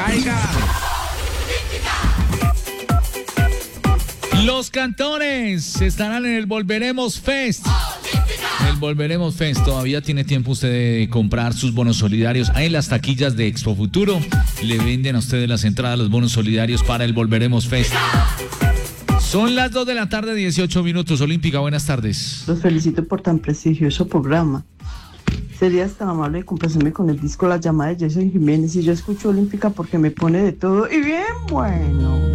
caiga. Los cantores estarán en el Volveremos Fest. El Volveremos Fest, todavía tiene tiempo usted de comprar sus bonos solidarios. Ahí en las taquillas de Expo Futuro le venden a ustedes las entradas, los bonos solidarios para el Volveremos Fest. Son las 2 de la tarde, 18 minutos. Olímpica, buenas tardes. Los felicito por tan prestigioso programa. Serías tan amable de complacerme con el disco La Llamada de Jason Jiménez, y yo escucho Olímpica porque me pone de todo y bien bueno.